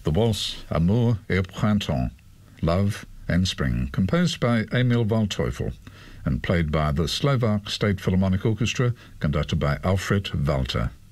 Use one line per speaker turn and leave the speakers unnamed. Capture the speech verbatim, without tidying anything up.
The waltz Amour et Printemps, Love and Spring, composed by Emil Waldteufel and played by the Slovak State Philharmonic Orchestra, conducted by Alfred Walter.